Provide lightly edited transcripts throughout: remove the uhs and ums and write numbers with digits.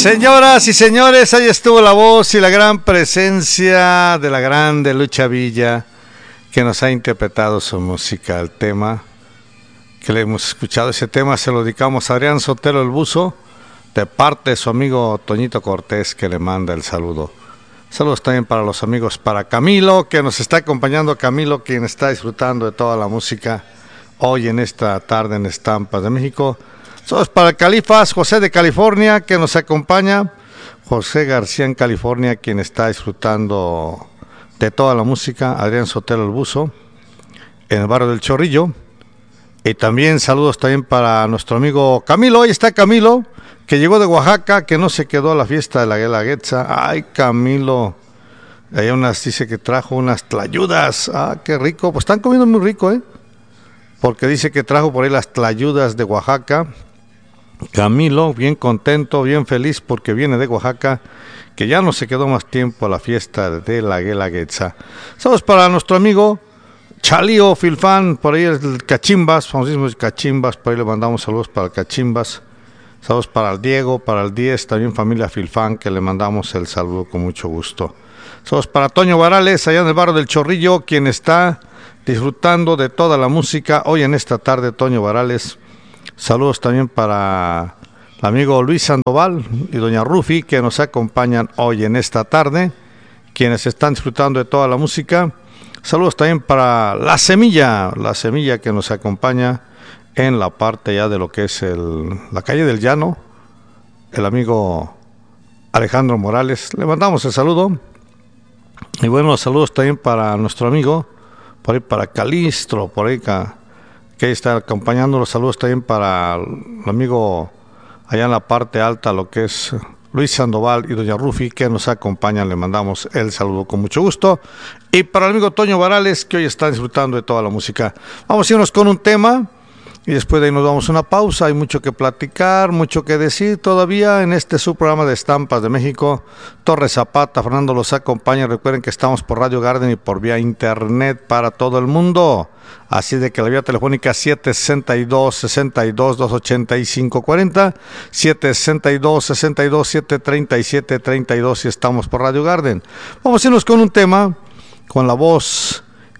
Señoras y señores, ahí estuvo la voz y la gran presencia de la grande Lucha Villa, que nos ha interpretado su música, el tema que le hemos escuchado. Ese tema se lo dedicamos a Adrián Sotelo el Buzo, de parte de su amigo Toñito Cortés, que le manda el saludo. Saludos también para los amigos, para Camilo, que nos está acompañando. Camilo, quien está disfrutando de toda la música hoy en esta tarde en Estampas de México. Saludos para el Califas, José de California, que nos acompaña. José García en California, quien está disfrutando de toda la música. Adrián Sotelo el Buzo, en el barrio del Chorrillo. Y también saludos también para nuestro amigo Camilo. Ahí está Camilo, que llegó de Oaxaca, que no se quedó a la fiesta de la Guelaguetza. Ay, Camilo. Hay dice que trajo unas tlayudas. Ah, qué rico. Pues están comiendo muy rico, porque dice que trajo por ahí las tlayudas de Oaxaca. Camilo, bien contento, bien feliz, porque viene de Oaxaca, que ya no se quedó más tiempo a la fiesta de la Guelaguetza. Saludos para nuestro amigo Chalío Filfán, por ahí el Cachimbas, famosísimo Cachimbas, por ahí le mandamos saludos para el Cachimbas. Saludos para el Diego, para el 10, también familia Filfán, que le mandamos el saludo con mucho gusto. Saludos para Toño Varales, allá en el barrio del Chorrillo, quien está disfrutando de toda la música hoy en esta tarde, Toño Varales. Saludos también para el amigo Luis Sandoval y doña Rufi, que nos acompañan hoy en esta tarde, quienes están disfrutando de toda la música. Saludos también para La Semilla que nos acompaña en la parte ya de lo que es la calle del Llano, el amigo Alejandro Morales. Le mandamos el saludo. Y bueno, saludos también para nuestro amigo, por ahí para Calistro, por ahí que está acompañándonos. Saludos también para el amigo allá en la parte alta, lo que es Luis Sandoval y doña Rufi, que nos acompañan. Le mandamos el saludo con mucho gusto. Y para el amigo Toño Varales, que hoy está disfrutando de toda la música. Vamos a irnos con un tema y después de ahí nos damos una pausa. Hay mucho que platicar, mucho que decir todavía en este subprograma de Estampas de México. Torres Zapata, Fernando los acompaña. Recuerden que estamos por Radio Garden y por vía internet para todo el mundo. Así de que la vía telefónica 762-62-285-40, 762-62-737-32 y estamos por Radio Garden. Vamos a irnos con un tema, con la voz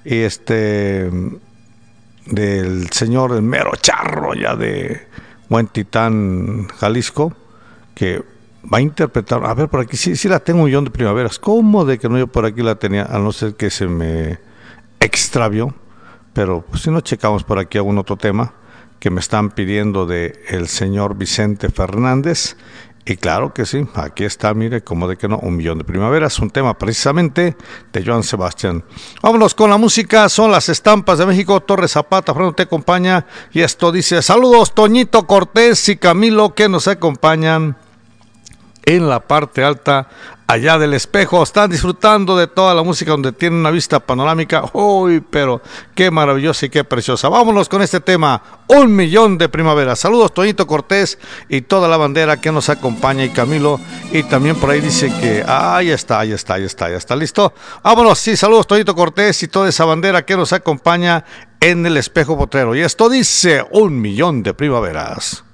del señor el mero charro ya de Huentitán, Jalisco, que va a interpretar, a ver por aquí, sí la tengo, un millón de primaveras. ¿Cómo de que no yo por aquí la tenía? A no ser que se me extravió. Pero pues, si no, checamos por aquí algún otro tema que me están pidiendo de el señor Vicente Fernández. Y claro que sí, aquí está, mire, como de que no, un millón de primaveras, un tema precisamente de Joan Sebastián. Vámonos con la música, son las Estampas de México. Torres Zapata, Fernando te acompaña, y esto dice: saludos Toñito Cortés y Camilo, que nos acompañan en la parte alta allá del Espejo. Están disfrutando de toda la música, donde tienen una vista panorámica. Uy, pero qué maravillosa y qué preciosa. Vámonos con este tema, un millón de primaveras. Saludos Toñito Cortés y toda la bandera que nos acompaña, y Camilo, y también por ahí dice que ahí está listo. Vámonos, sí, saludos Toñito Cortés y toda esa bandera que nos acompaña en el Espejo Potrero. Y esto dice: un millón de primaveras.